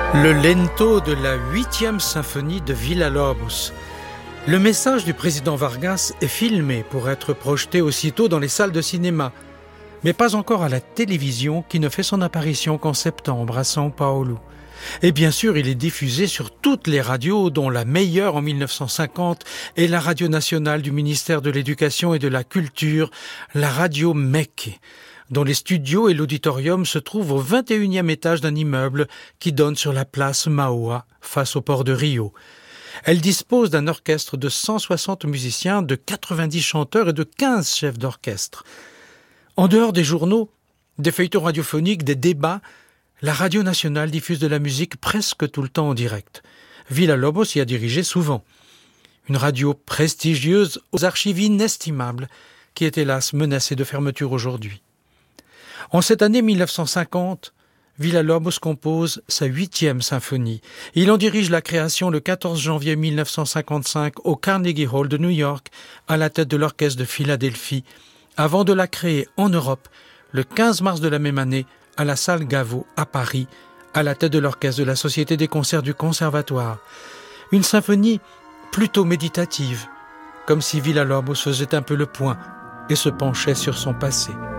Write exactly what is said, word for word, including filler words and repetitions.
Le lento de la huitième symphonie de Villa-Lobos. Le message du président Vargas est filmé pour être projeté aussitôt dans les salles de cinéma, mais pas encore à la télévision qui ne fait son apparition qu'en septembre à São Paulo. Et bien sûr, il est diffusé sur toutes les radios, dont la meilleure en mille neuf cent cinquante est la radio nationale du ministère de l'Éducation et de la Culture, la radio M E C, dont les studios et l'auditorium se trouvent au vingt et unième étage d'un immeuble qui donne sur la place Mauá, face au port de Rio. Elle dispose d'un orchestre de cent soixante musiciens, de quatre-vingt-dix chanteurs et de quinze chefs d'orchestre. En dehors des journaux, des feuilletons radiophoniques, des débats, la radio nationale diffuse de la musique presque tout le temps en direct. Villa-Lobos y a dirigé souvent. Une radio prestigieuse aux archives inestimables qui est hélas menacée de fermeture aujourd'hui. En cette année mille neuf cent cinquante, Villa-Lobos compose sa huitième symphonie. Il en dirige la création le quatorze janvier mille neuf cent cinquante-cinq au Carnegie Hall de New York, à la tête de l'orchestre de Philadelphie, avant de la créer en Europe le quinze mars de la même année à la salle Gaveau à Paris, à la tête de l'orchestre de la Société des concerts du Conservatoire. Une symphonie plutôt méditative, comme si Villa-Lobos faisait un peu le point et se penchait sur son passé.